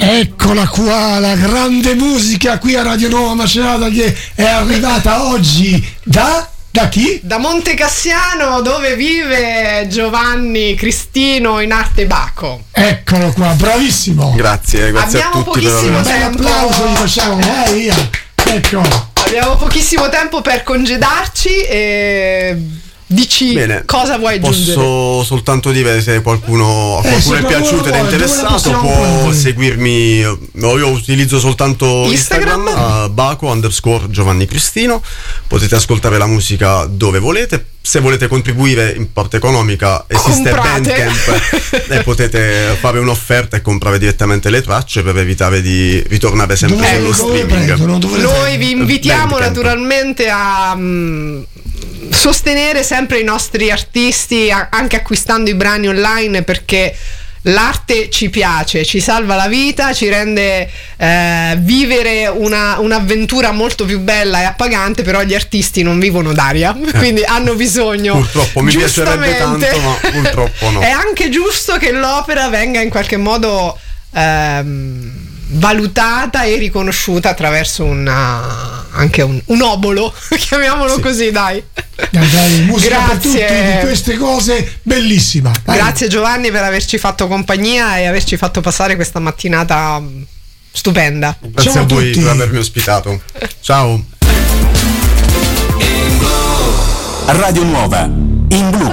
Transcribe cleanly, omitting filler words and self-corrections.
Eccola qua, la grande musica qui a Radio Nuova Macerata, che è arrivata oggi da chi? Da Monte Cassiano, dove vive Giovanni Cristino in arte Baco. Eccolo qua, bravissimo. Grazie Abbiamo a tutti. Pochissimo tempo. Un applauso gli facciamo, via. Ecco. Abbiamo pochissimo tempo per congedarci e dici. Bene, cosa vuoi aggiungere? Posso soltanto dire, se a qualcuno è piaciuto ed è interessato, può prendere? seguirmi. Io utilizzo soltanto Instagram, Baco_Giovanni Cristino. Potete ascoltare la musica dove volete. Se volete contribuire in parte economica, esiste Bandcamp, potete fare un'offerta e comprare direttamente le tracce per evitare di ritornare sempre sullo streaming. Noi vi invitiamo naturalmente a sostenere sempre i nostri artisti, anche acquistando i brani online, perché l'arte ci piace, ci salva la vita, ci rende vivere un'avventura molto più bella e appagante, però gli artisti non vivono d'aria, quindi hanno bisogno, purtroppo mi piacerebbe tanto, ma purtroppo no. È anche giusto che l'opera venga in qualche modo valutata e riconosciuta attraverso anche un obolo, chiamiamolo così, dai, musica per tutti, di queste cose, bellissima. Grazie Giovanni per averci fatto compagnia e averci fatto passare questa mattinata stupenda. Grazie Ciao a voi tutti. per avermi ospitato. Ciao. Radio Nuova in blu.